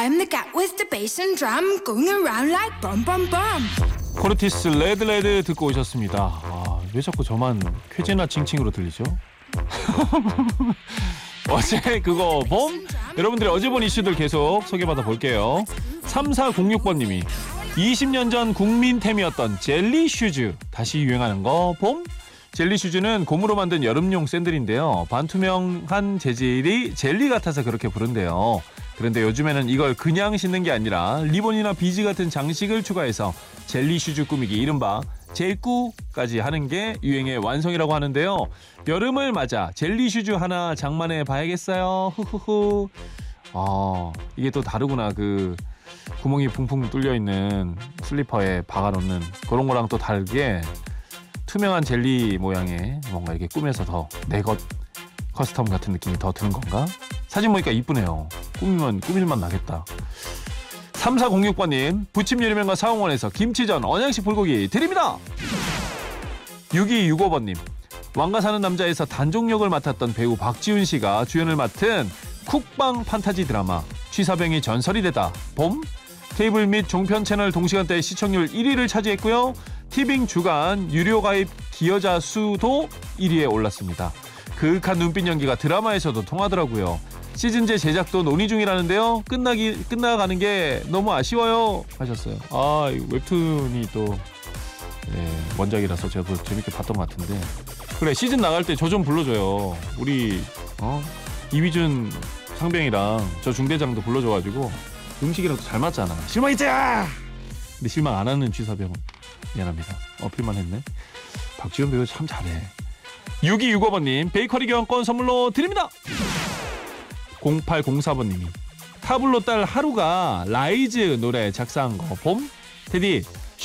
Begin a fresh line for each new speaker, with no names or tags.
I'm the cat with the bass and drum going around like bum bum bum.
코르티스 레드 듣고 오셨습니다. 왜 자꾸 저만 쾌재나 칭칭으로 들리죠? 어제 그거 봄? 여러분들이 어제 본 이슈들 계속 소개받아 볼게요. 3406번님이 20년 전 국민템이었던 젤리 슈즈 다시 유행하는 거 봄? 젤리 슈즈는 곰으로 만든 여름용 샌들인데요. 반투명한 재질이 젤리 같아서 그렇게 부른대요. 그런데 요즘에는 이걸 그냥 신는 게 아니라 리본이나 비즈 같은 장식을 추가해서 젤리 슈즈 꾸미기, 이른바 젤꾸까지 하는 게 유행의 완성이라고 하는데요. 여름을 맞아 젤리 슈즈 하나 장만해 봐야겠어요. 후후후. 이게 또 다르구나. 그 구멍이 붕붕 뚫려 있는 슬리퍼에 박아놓는 그런 거랑 또 다르게 투명한 젤리 모양의 뭔가 이렇게 꾸며서 더 내 것 커스텀 같은 느낌이 더 드는 건가? 사진 보니까 이쁘네요. 꾸미면 꾸밀만 나겠다. 3406번님, 부침 요리명가 사홍원에서 김치전 언양식 불고기 드립니다. 6265번님, 왕가 사는 남자에서 단종 역을 맡았던 배우 박지훈 씨가 주연을 맡은 쿡방 판타지 드라마 취사병이 전설이 되다 봄? 케이블 및 종편 채널 동시간대 시청률 1위를 차지했고요. 티빙 주간 유료 가입 기여자 수도 1위에 올랐습니다. 그윽한 눈빛 연기가 드라마에서도 통하더라고요. 시즌제 제작도 논의 중이라는데요. 끝나가는 게 너무 아쉬워요 하셨어요. 이 웹툰이 또 원작이라서 저도 재밌게 봤던 것 같은데. 그래, 시즌 나갈 때 저 좀 불러줘요. 우리 이휘준 상병이랑 저 중대장도 불러줘가지고 음식이랑 잘 맞잖아. 실망했지? 근데 실망 안 하는 취사병은 미안합니다. 어필만 했네. 박지훈 배우 참 잘해. 6265번님, 베이커리 교환권 선물로 드립니다. 0804번님이 타블로 딸 하루가 라이즈 노래 작사한 거 봄? 테디